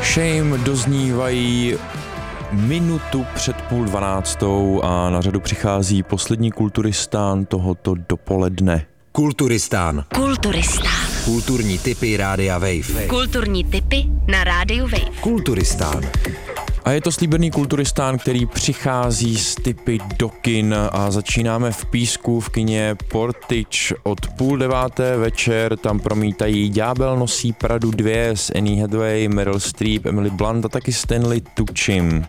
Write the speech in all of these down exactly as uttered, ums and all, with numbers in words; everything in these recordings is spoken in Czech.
Shame doznívají minutu před půl dvanáctou a na řadu přichází poslední Kulturistán tohoto dopoledne. Kulturistán. Kulturistán. Kulturní tipy Rádia Wave. Kulturní tipy na Rádiu Wave. Kulturistán. A je to slíbený Kulturistán, který přichází s tipy do kin a začínáme v Písku v kině Portage od půl deváté večer. Tam promítají Ďábel nosí Pradu dva s Anne Hathaway, Meryl Streep, Emily Blunt a taky Stanley Tucci.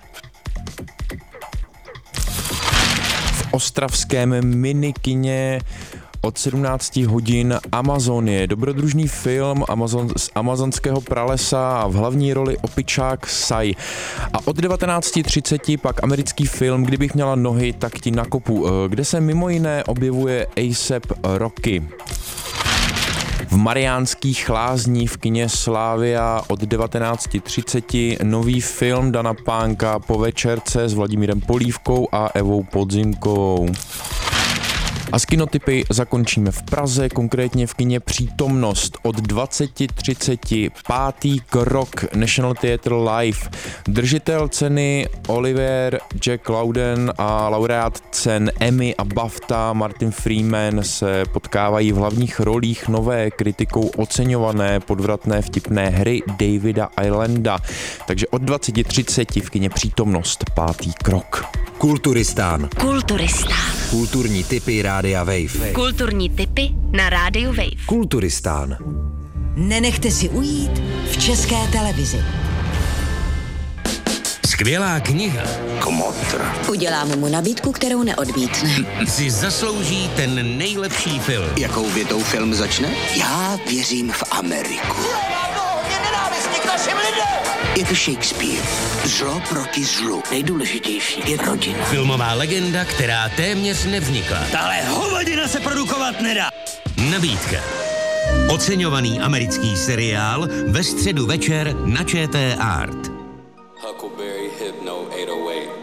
V ostravském minikině od sedmnácti hodin Amazonie, dobrodružný film Amazon, z amazonského pralesa a v hlavní roli opičák Sai. A od devatenáct třicet pak americký film Kdybych měla nohy, tak ti nakopu, kde se mimo jiné objevuje A$ej ép Rocky. V Mariánských lázních v kině Slavia od devatenáct třicet nový film Dana Pánka Po večerce s Vladimírem Polívkou a Evou Podzimkovou. A s kinotypy zakončíme v Praze, konkrétně v kině Přítomnost od dvacet třicet pátý krok National Theatre Live. Držitel ceny Olivier Jack Lowden a laureát cen Emmy a BAFTA Martin Freeman se potkávají v hlavních rolích nové kritikou oceňované podvratné vtipné hry Davida Islanda. Takže od dvacet třicet v kině Přítomnost pátý krok. Kulturistán. Kulturistán. Kulturní tipy Rádia Wave. Kulturní tipy na Rádiu Wave. Kulturistán. Nenechte si ujít v České televizi. Skvělá kniha. Kmotr. Udělám mu nabídku, kterou neodmítne. Si zaslouží ten nejlepší film. Jakou větou film začne? Já věřím v Ameriku. Je to Shakespeare. Zlo proti zlu. Nejdůležitější je rodina. Filmová legenda, která téměř nevznikla. Tahle hovadina se produkovat nedá. Nabídka. Oceňovaný americký seriál ve středu večer na ČT Art. Huckleberry Hypno osm set osm.